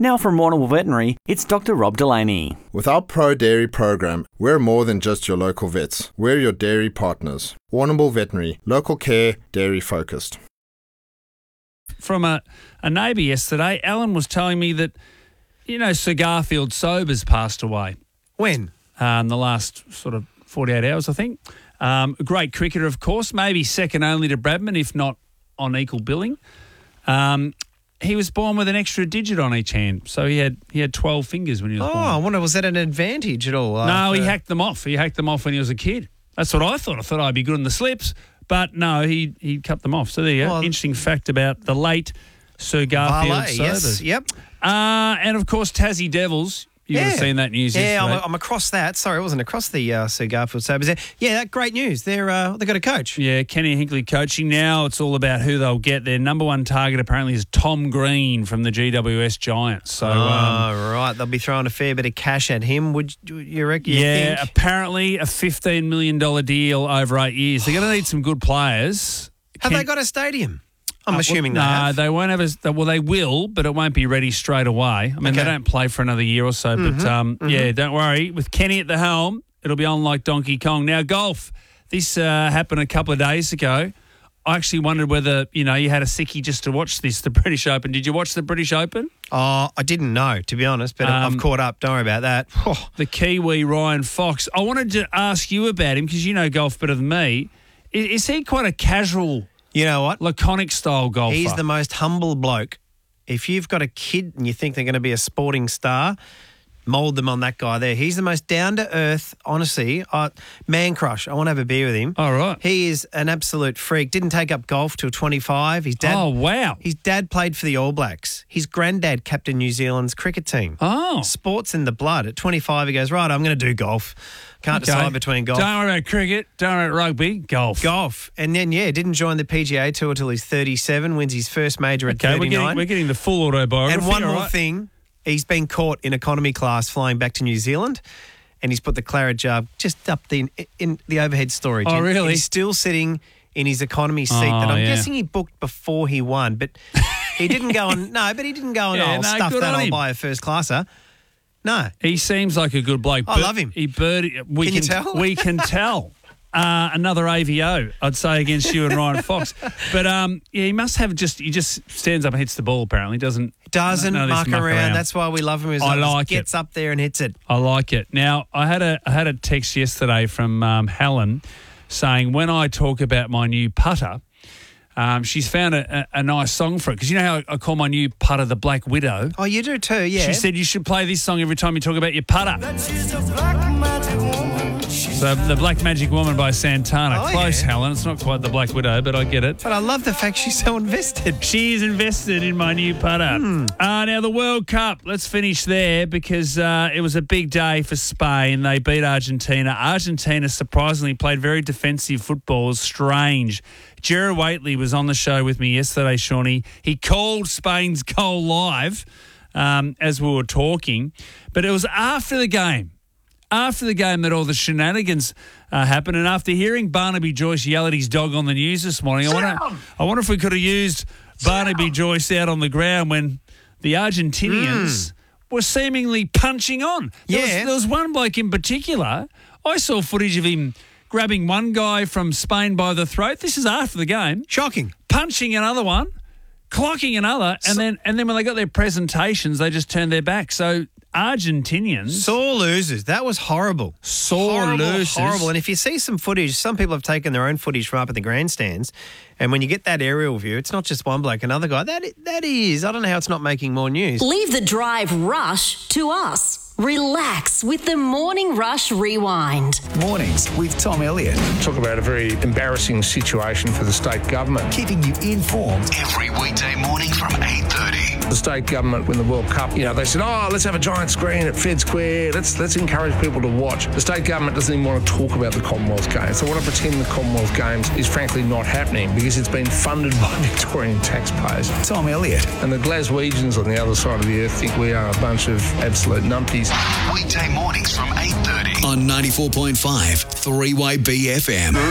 Now from Warrnambool Veterinary, it's Dr. Rob Delaney. With our Pro Dairy program, we're more than just your local vets. We're your dairy partners. Warrnambool Veterinary, local care, dairy focused. From a neighbour yesterday, Alan was telling me that, Sir Garfield Sobers passed away. When? In the last sort of 48 hours, I think. A great cricketer, of course, maybe second only to Bradman, if not on equal billing. He was born with an extra digit on each hand, so he had 12 fingers when he was born. I wonder, was that an advantage at all? No, he hacked them off. He hacked them off when he was a kid. That's what I thought. I thought I'd be good in the slips, but no, he cut them off. So there you go. Interesting fact about the late Sir Garfield Sobers. Yes, yep. And, of course, Tassie Devils. You would have seen that news yesterday. Yeah, I'm across that. Sorry, I wasn't across the Sir Garfield Sobers. Yeah, that great news. They've got a coach. Yeah, Kenny Hinkley coaching. Now it's all about who they'll get. Their number one target apparently is Tom Green from the GWS Giants. So, right. They'll be throwing a fair bit of cash at him, would you reckon? Yeah, apparently a $15 million deal over 8 years. They're going to need some good players. Have they got a stadium? I'm assuming they have. No, they won't have they will, but it won't be ready straight away. I mean, they don't play for another year or so, but yeah, don't worry. With Kenny at the helm, it'll be on like Donkey Kong. Now, golf. This happened a couple of days ago. I actually wondered whether, you had a sickie just to watch the British Open. Did you watch the British Open? Oh, I didn't know, to be honest, but I've caught up. Don't worry about that. The Kiwi, Ryan Fox. I wanted to ask you about him because you know golf better than me. Is he quite a casual... You know what? Laconic style golfer. He's the most humble bloke. If you've got a kid and you think they're going to be a sporting star, mould them on that guy there. He's the most down-to-earth, honestly. Man crush. I want to have a beer with him. All right. He is an absolute freak. Didn't take up golf till 25. His dad, oh, wow. His dad played for the All Blacks. His granddad captained New Zealand's cricket team. Oh. Sports in the blood. At 25, he goes, right, I'm going to do golf. Can't decide between golf. Don't worry about cricket. Don't worry about rugby. Golf. And then, didn't join the PGA Tour till he's 37, wins his first major at 39. We're getting the full autobiography. And one more thing, he's been caught in economy class flying back to New Zealand, and he's put the claret jar just up in the overhead storage. Oh, really? And he's still sitting in his economy seat that I'm guessing he booked before he won, but he didn't go on. No, but he didn't go on. I'll stuff that. I'll buy a first classer. No. He seems like a good bloke. I love him. Can you tell? We can tell. Another AVO, I'd say, against you and Ryan Fox. But, he must have he just stands up and hits the ball, apparently. Doesn't muck around. That's why we love him. He gets up there and hits it. I like it. Now, I had a text yesterday from Helen saying, when I talk about my new putter, she's found a nice song for it. Because you know how I call my new putter the Black Widow? Oh, you do too, yeah. She said you should play this song every time you talk about your putter. So the Black Magic Woman by Santana. Close, Helen. It's not quite the Black Widow, but I get it. But I love the fact she's so invested. She is invested in my new putter. Now, the World Cup. Let's finish there because it was a big day for Spain. They beat Argentina. Argentina surprisingly played very defensive football. It was strange. Gerard Whateley was on the show with me yesterday, Shawnee. He called Spain's goal live as we were talking. But it was after the game that all the shenanigans happened. And after hearing Barnaby Joyce yell at his dog on the news this morning, I wonder if we could have used Barnaby Joyce out on the ground when the Argentinians were seemingly punching on. There was one bloke in particular. I saw footage of him grabbing one guy from Spain by the throat. This is after the game. Shocking. Punching another one, clocking another, and then when they got their presentations, they just turned their back. So Argentinians... Sore losers. That was horrible. Losers. Horrible. And if you see some footage, some people have taken their own footage from up at the grandstands, and when you get that aerial view, it's not just one bloke, another guy. That is... I don't know how it's not making more news. Leave the drive rush to us. Relax with the Morning Rush Rewind. Mornings with Tom Elliott. Talk about a very embarrassing situation for the state government. Keeping you informed every weekday morning from 8:30. The state government, when the World Cup, they said, let's have a giant screen at Fed Square. Let's encourage people to watch. The state government doesn't even want to talk about the Commonwealth Games. They want to pretend the Commonwealth Games is frankly not happening because it's been funded by Victorian taxpayers. Tom Elliott. And the Glaswegians on the other side of the earth think we are a bunch of absolute numpties. Weekday mornings from 8:30 on 94.5 3YB FM.